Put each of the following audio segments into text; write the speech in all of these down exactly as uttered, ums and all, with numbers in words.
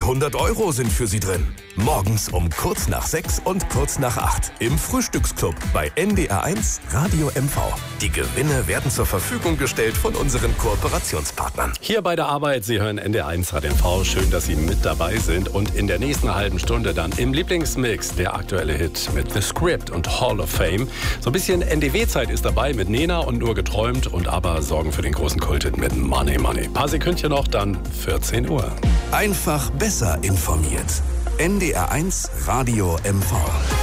hundert Euro sind für Sie drin. Morgens um kurz nach sechs und kurz nach acht im Frühstücksclub bei N D R eins Radio M V. Die Gewinne werden zur Verfügung gestellt von unseren Kooperationspartnern. Hier bei der Arbeit, Sie hören N D R eins Radio M V. Schön, dass Sie mit dabei sind. Und in der nächsten halben Stunde dann im Lieblingsmix der aktuelle Hit mit The Script und Hall of Fame. So ein bisschen N D W-Zeit ist dabei mit Nena und Nur geträumt und aber sorgen für den großen Kulthit mit Money Money. Ein paar Sekündchen noch, dann vierzehn Uhr. Einfach besser informiert. N D R eins Radio M V.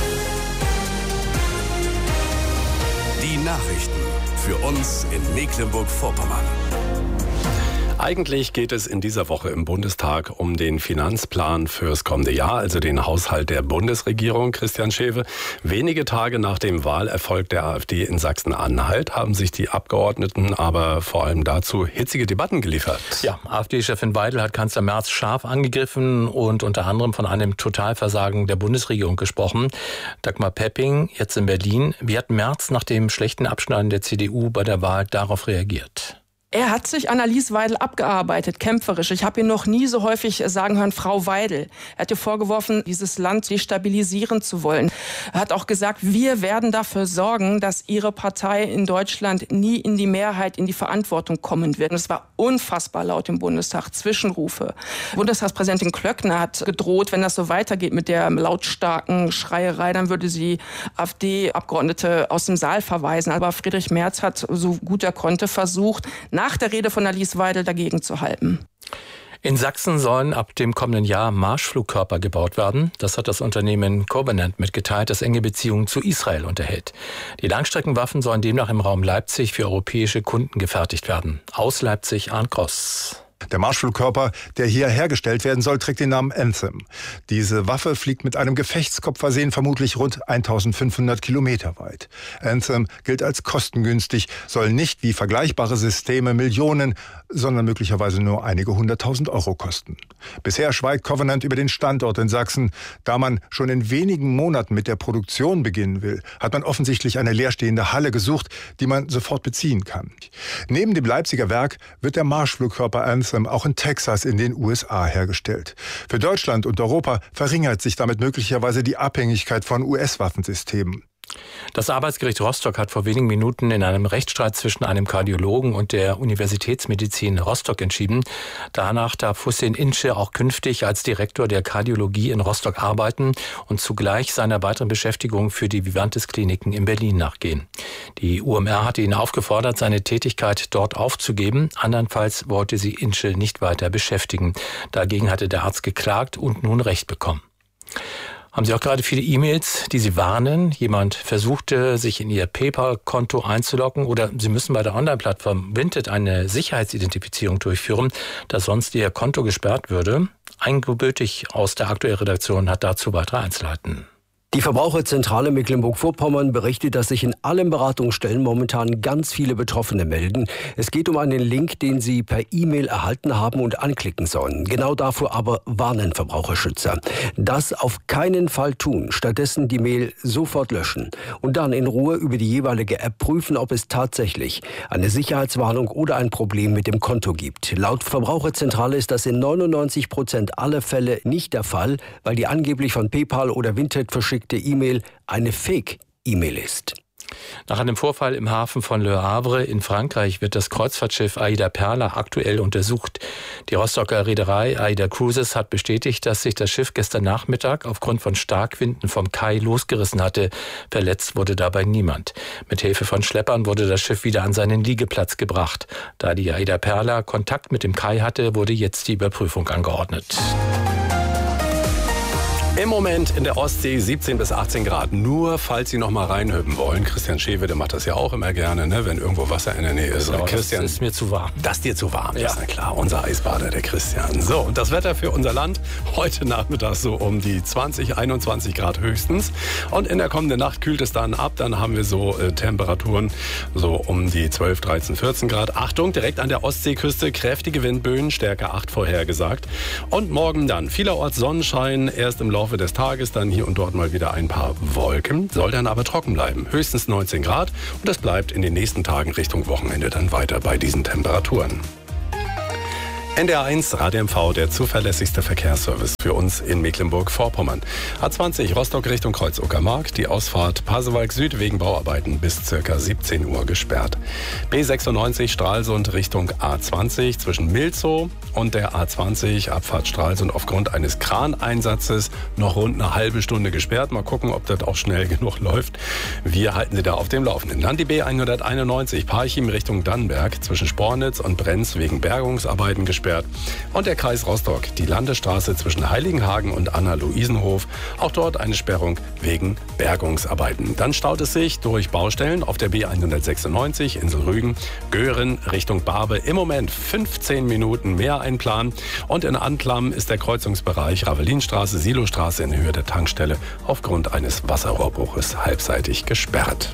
Die Nachrichten für uns in Mecklenburg-Vorpommern. Eigentlich geht es in dieser Woche im Bundestag um den Finanzplan fürs kommende Jahr, also den Haushalt der Bundesregierung. Christian Schewe, wenige Tage nach dem Wahlerfolg der AfD in Sachsen-Anhalt haben sich die Abgeordneten aber vor allem dazu hitzige Debatten geliefert. Ja, AfD-Chefin Weidel hat Kanzler Merz scharf angegriffen und unter anderem von einem Totalversagen der Bundesregierung gesprochen. Dagmar Pepping, jetzt in Berlin. Wie hat Merz nach dem schlechten Abschneiden der C D U bei der Wahl darauf reagiert? Er hat sich an Alice Weidel abgearbeitet, kämpferisch. Ich habe ihn noch nie so häufig sagen hören, Frau Weidel. Er hat ihr vorgeworfen, dieses Land destabilisieren zu wollen. Er hat auch gesagt, wir werden dafür sorgen, dass Ihre Partei in Deutschland nie in die Mehrheit, in die Verantwortung kommen wird. Und es war unfassbar laut im Bundestag, Zwischenrufe. Bundestagspräsidentin Klöckner hat gedroht, wenn das so weitergeht mit der lautstarken Schreierei, dann würde sie AfD-Abgeordnete aus dem Saal verweisen. Aber Friedrich Merz hat, so gut er konnte, versucht, nach der Rede von Alice Weidel dagegen zu halten. In Sachsen sollen ab dem kommenden Jahr Marschflugkörper gebaut werden. Das hat das Unternehmen Covenant mitgeteilt, das enge Beziehungen zu Israel unterhält. Die Langstreckenwaffen sollen demnach im Raum Leipzig für europäische Kunden gefertigt werden. Aus Leipzig, Arndt Gross. Der Marschflugkörper, der hier hergestellt werden soll, trägt den Namen Anthem. Diese Waffe fliegt mit einem Gefechtskopf versehen vermutlich rund eintausendfünfhundert Kilometer weit. Anthem gilt als kostengünstig, soll nicht wie vergleichbare Systeme Millionen, sondern möglicherweise nur einige hunderttausend Euro kosten. Bisher schweigt Covenant über den Standort in Sachsen. Da man schon in wenigen Monaten mit der Produktion beginnen will, hat man offensichtlich eine leerstehende Halle gesucht, die man sofort beziehen kann. Neben dem Leipziger Werk wird der Marschflugkörper Anthem auch in Texas in den U S A hergestellt. Für Deutschland und Europa verringert sich damit möglicherweise die Abhängigkeit von U S-Waffensystemen. Das Arbeitsgericht Rostock hat vor wenigen Minuten in einem Rechtsstreit zwischen einem Kardiologen und der Universitätsmedizin Rostock entschieden. Danach darf Hussein Ince auch künftig als Direktor der Kardiologie in Rostock arbeiten und zugleich seiner weiteren Beschäftigung für die Vivantes Kliniken in Berlin nachgehen. Die U M R hatte ihn aufgefordert, seine Tätigkeit dort aufzugeben. Andernfalls wollte sie Ince nicht weiter beschäftigen. Dagegen hatte der Arzt geklagt und nun Recht bekommen. Haben Sie auch gerade viele E-Mails, die Sie warnen? Jemand versuchte, sich in Ihr PayPal-Konto einzuloggen oder Sie müssen bei der Online-Plattform Vinted eine Sicherheitsidentifizierung durchführen, da sonst Ihr Konto gesperrt würde? Eingobültig aus der aktuellen Redaktion hat dazu weitere Einzelheiten. Die Verbraucherzentrale Mecklenburg-Vorpommern berichtet, dass sich in allen Beratungsstellen momentan ganz viele Betroffene melden. Es geht um einen Link, den sie per E-Mail erhalten haben und anklicken sollen. Genau davor aber warnen Verbraucherschützer. Das auf keinen Fall tun. Stattdessen die Mail sofort löschen und dann in Ruhe über die jeweilige App prüfen, ob es tatsächlich eine Sicherheitswarnung oder ein Problem mit dem Konto gibt. Laut Verbraucherzentrale ist das in neunundneunzig Prozent aller Fälle nicht der Fall, weil die angeblich von PayPal oder Vinted verschickte E-Mail eine Fake-E-Mail ist. Nach einem Vorfall im Hafen von Le Havre in Frankreich wird das Kreuzfahrtschiff Aida Perla aktuell untersucht. Die Rostocker Reederei Aida Cruises hat bestätigt, dass sich das Schiff gestern Nachmittag aufgrund von Starkwinden vom Kai losgerissen hatte. Verletzt wurde dabei niemand. Mit Hilfe von Schleppern wurde das Schiff wieder an seinen Liegeplatz gebracht. Da die Aida Perla Kontakt mit dem Kai hatte, wurde jetzt die Überprüfung angeordnet. Im Moment in der Ostsee siebzehn bis achtzehn Grad. Nur falls Sie noch mal reinhüpfen wollen. Christian Schewe, der macht das ja auch immer gerne, ne, wenn irgendwo Wasser in der Nähe ist. Genau, Christian, das ist mir zu warm. Das dir zu warm ja. ist, na klar. Unser Eisbader, der Christian. So, und das Wetter für unser Land heute Nachmittag so um die zwanzig, einundzwanzig Grad höchstens. Und in der kommenden Nacht kühlt es dann ab. Dann haben wir so äh, Temperaturen so um die zwölf, dreizehn, vierzehn Grad. Achtung, direkt an der Ostseeküste kräftige Windböen, Stärke acht vorhergesagt. Und morgen dann vielerorts Sonnenschein, erst im Laufe des Tages, dann hier und dort mal wieder ein paar Wolken, soll dann aber trocken bleiben. Höchstens neunzehn Grad und das bleibt in den nächsten Tagen Richtung Wochenende dann weiter bei diesen Temperaturen. N D R eins Radio M V, der zuverlässigste Verkehrsservice für uns in Mecklenburg-Vorpommern. A zwanzig Rostock Richtung Kreuz-Uckermark, die Ausfahrt Pasewalk Süd wegen Bauarbeiten bis ca. siebzehn Uhr gesperrt. B sechsundneunzig Stralsund Richtung A zwanzig zwischen Milzow und der A zwanzig Abfahrt Stralsund aufgrund eines Kraneinsatzes noch rund eine halbe Stunde gesperrt. Mal gucken, ob das auch schnell genug läuft. Wir halten Sie da auf dem Laufenden. Dann die B hunderteinundneunzig Parchim Richtung Dannenberg zwischen Spornitz und Brenz wegen Bergungsarbeiten gesperrt. Und der Kreis Rostock, die Landesstraße zwischen Heiligenhagen und Anna-Luisenhof, auch dort eine Sperrung wegen Bergungsarbeiten. Dann staut es sich durch Baustellen auf der B hundertsechsundneunzig Insel Rügen, Göhren Richtung Barbe. Im Moment fünfzehn Minuten mehr einplanen. Und in Anklam ist der Kreuzungsbereich Ravelinstraße, Silostraße in Höhe der Tankstelle aufgrund eines Wasserrohrbruches halbseitig gesperrt.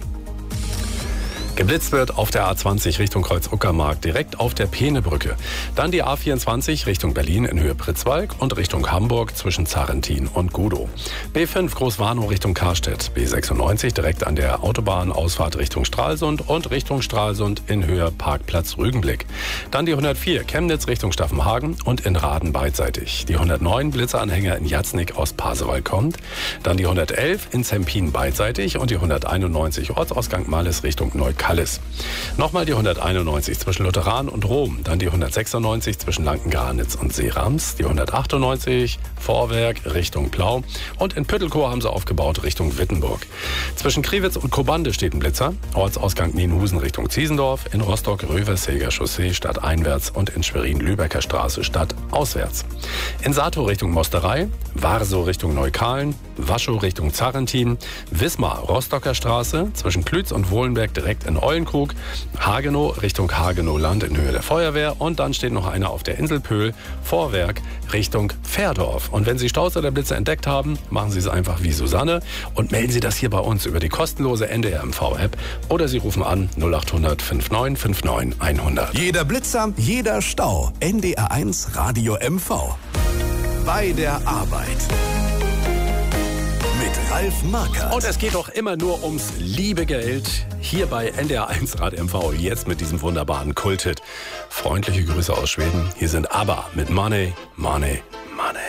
Geblitzt wird auf der A zwanzig Richtung Kreuz-Uckermark, direkt auf der Peenebrücke. Dann die A vierundzwanzig Richtung Berlin in Höhe Pritzwalk und Richtung Hamburg zwischen Zarrentin und Gudow. B fünf Großwarnow Richtung Karstedt. B sechsundneunzig direkt an der Autobahnausfahrt Richtung Stralsund und Richtung Stralsund in Höhe Parkplatz Rügenblick. Dann die hundertvier Chemnitz Richtung Staffenhagen und in Raden beidseitig. Die hundertneun Blitzeranhänger in Jatznik aus Pasewalk kommt. Dann die hundertelf in Zempin beidseitig und die hunderteinundneunzig Ortsausgang Malles Richtung Neukölln. Kallis. Nochmal die hunderteinundneunzig zwischen Lutheran und Rom, dann die hundertsechsundneunzig zwischen Lanken-Granitz und Seerams, die hundertachtundneunzig Vorwerk Richtung Plau und in Püttelkow haben sie aufgebaut Richtung Wittenburg. Zwischen Kriwitz und Kobande steht ein Blitzer, Ortsausgang Nienhusen Richtung Ziesendorf, in Rostock Röverseger Chaussee stadteinwärts und in Schwerin Lübecker Straße stadtauswärts. In Satow Richtung Mosterei, Warsow Richtung Neukalen, Waschow Richtung Zarrentin, Wismar Rostocker Straße, zwischen Klütz und Wohlenberg direkt in Eulenkrug, Hagenow Richtung Hagenow-Land in Höhe der Feuerwehr und dann steht noch einer auf der Insel Pöhl, Vorwerk Richtung Fährdorf. Und wenn Sie Staus oder Blitze entdeckt haben, machen Sie es einfach wie Susanne und melden Sie das hier bei uns über die kostenlose N D R M V-App oder Sie rufen an null acht hundert neunundfünfzig neunundfünfzig hundert. Jeder Blitzer, jeder Stau. N D R eins Radio M V. Bei der Arbeit. Mit Ralf Markert. Und es geht doch immer nur ums liebe Geld. Hier bei N D R eins Radio M V. Jetzt mit diesem wunderbaren Kulthit. Freundliche Grüße aus Schweden. Hier sind ABBA mit Money, Money, Money.